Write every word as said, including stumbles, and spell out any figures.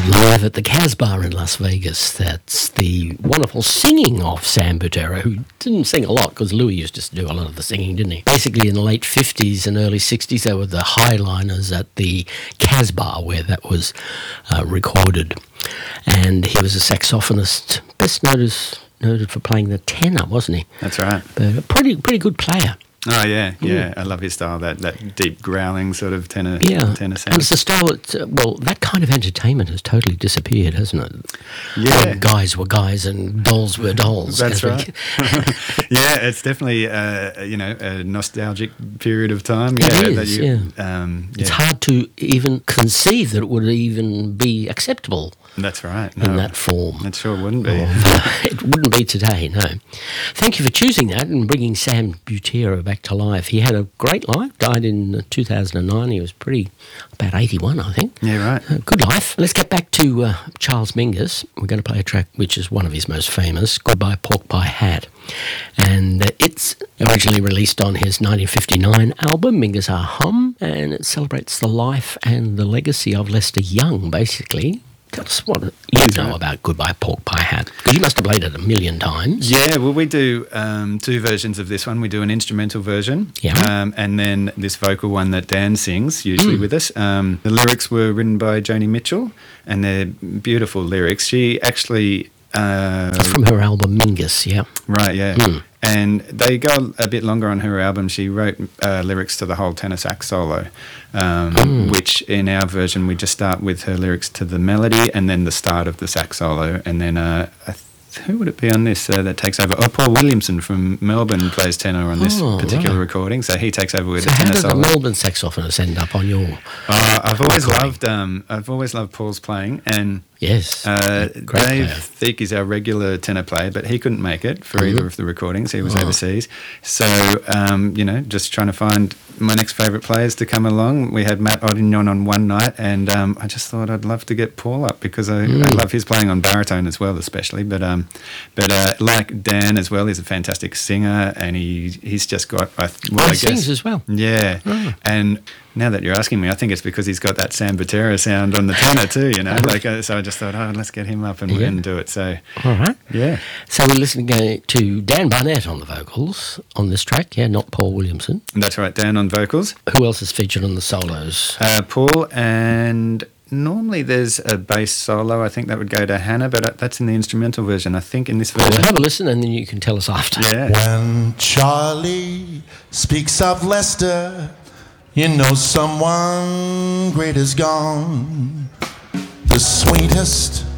live at the Casbah in Las Vegas. That's the wonderful singing of Sam Butera, who didn't sing a lot because Louis used to do a lot of the singing, didn't he? Basically, in the late fifties and early sixties, they were the highliners at the Casbah where that was uh, recorded. And he was a saxophonist, best noted, noted for playing the tenor, wasn't he? That's right. But a pretty, pretty good player. Oh, yeah, yeah. Mm. I love his style, that, that deep growling sort of tenor, yeah. tenor sound. And it's a style that, uh, well, that kind of entertainment has totally disappeared, hasn't it? Yeah. When guys were guys and dolls were dolls. That's we- right. Yeah, it's definitely, uh, you know, a nostalgic period of time. It yeah, is, that you, yeah. Um, yeah. It's hard to even conceive that it would even be acceptable That's right. in No, that form. it sure wouldn't be. It wouldn't be today, no. Thank you for choosing that and bringing Sam Butera back to life. He had a great life, died in two thousand nine. He was pretty, about eighty-one, I think. Yeah, right. Uh, good life. Let's get back to uh, Charles Mingus. We're going to play a track which is one of his most famous, Goodbye Pork Pie Hat. And uh, it's originally released on his nineteen fifty-nine album, Mingus Ah Hum, and it celebrates the life and the legacy of Lester Young, basically. Tell us what you know about Goodbye Pork Pie Hat, because you must have played it a million times. Yeah, well, we do um, two versions of this one. We do an instrumental version, Yeah. um, and then this vocal one that Dan sings, usually with us. Um, the lyrics were written by Joni Mitchell, and they're beautiful lyrics. She actually... Uh, From her album Mingus, yeah. Right, yeah. Mm. And they go a bit longer on her album. She wrote uh, lyrics to the whole tenor sax solo, um, Mm. which in our version we just start with her lyrics to the melody and then the start of the sax solo. And then uh, I th- who would it be on this uh, that takes over? Oh, Paul Williamson from Melbourne plays tenor on this Oh, particular right. recording. So he takes over with So the how tenor did the solo. Melbourne saxophonist end up on your... Uh, I've always recording? loved um, I've always loved Paul's playing, and Yes. uh, Great Dave player. Thieck is our regular tenor player, but he couldn't make it for Mhm. either of the recordings. He was Oh. overseas. So, um, you know, just trying to find my next favourite players to come along. We had Matt Oddignon on one night, and um, I just thought I'd love to get Paul up because I, Mm. I love his playing on baritone as well, especially. But um, but uh, like Dan as well, he's a fantastic singer, and he he's just got, I, th- well, Oh, I he guess, sings as well. yeah. Oh. And now that you're asking me, I think it's because he's got that Sam Butera sound on the tenor too, you know. Like, uh, so I just thought, oh, let's get him up and, Yeah. and do it. So, All right. yeah. So we're listening uh, to Dan Barnett on the vocals on this track, yeah, not Paul Williamson. That's right, Dan on vocals, Who else is featured on the solos? uh, Paul, and normally there's a bass solo. I think that would go to Hannah, but uh, that's in the instrumental version. I think in this We'll version. have a listen and then you can tell us after. Yeah. When Charlie speaks of Lester, you know someone great is gone. The sweetest